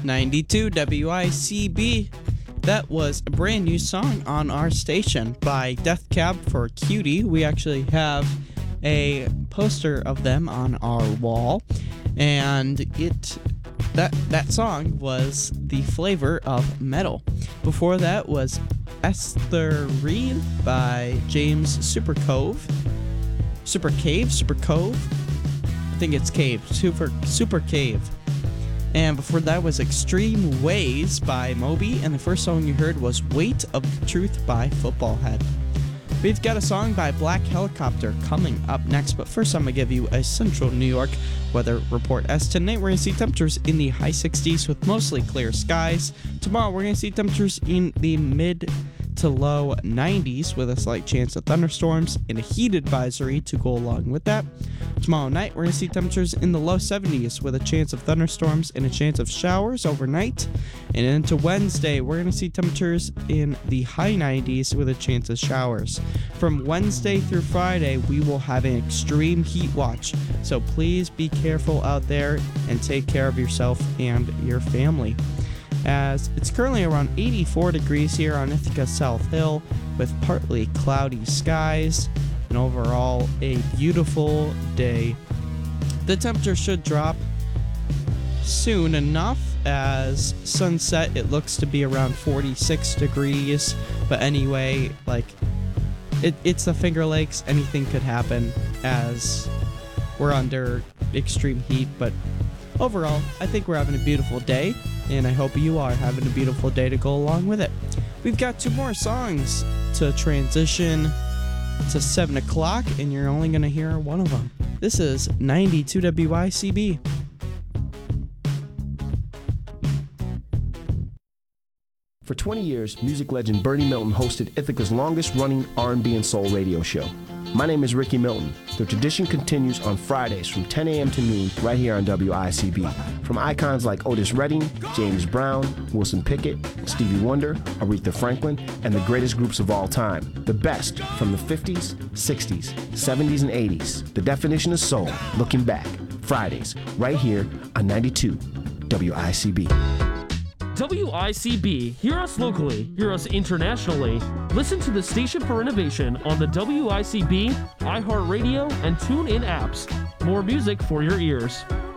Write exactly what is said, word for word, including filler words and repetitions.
ninety-two W I C B. That was a brand new song on our station by Death Cab for Cutie. We actually have a poster of them on our wall, and it that that song was The Flavor of Metal. Before that was Esther Reed by James Super Cove. Super Cave? Super Cove? I think it's Cave. Super Super Cave. And before that was Extreme Ways by Moby, and the first song you heard was Weight of the Truth by Footballhead. We've got a song by Black Helicopter coming up next, but first I'm going to give you a Central New York weather report. As tonight we're going to see temperatures in the high sixties with mostly clear skies. Tomorrow we're going to see temperatures in the mid to low nineties with a slight chance of thunderstorms and a heat advisory to go along with that. Tomorrow night we're going to see temperatures in the low seventies with a chance of thunderstorms and a chance of showers overnight. And into Wednesday we're going to see temperatures in the high nineties with a chance of showers. From Wednesday through Friday we will have an extreme heat watch, so please be careful out there and take care of yourself and your family. As it's currently around eighty-four degrees here on Ithaca South Hill with partly cloudy skies and overall a beautiful day. The temperature should drop soon enough. As sunset it looks to be around forty-six degrees, but anyway, like it, it's the Finger Lakes, anything could happen as we're under extreme heat, but overall I think we're having a beautiful day, and I hope you are having a beautiful day to go along with it. We've got two more songs to transition to seven o'clock, and you're only going to hear one of them. This is ninety-two W I C B. For twenty years, music legend Bernie Milton hosted Ithaca's longest-running R and B and soul radio show. My name is Ricky Milton. The tradition continues on Fridays from ten a.m. to noon right here on W I C B. From icons like Otis Redding, James Brown, Wilson Pickett, Stevie Wonder, Aretha Franklin, and the greatest groups of all time. The best from the fifties, sixties, seventies, and eighties. The definition of soul, looking back. Fridays, right here on ninety-two W I C B. W I C B. Hear us locally. Hear us internationally. Listen to the Station for Innovation on the W I C B, iHeartRadio, and TuneIn apps. More music for your ears.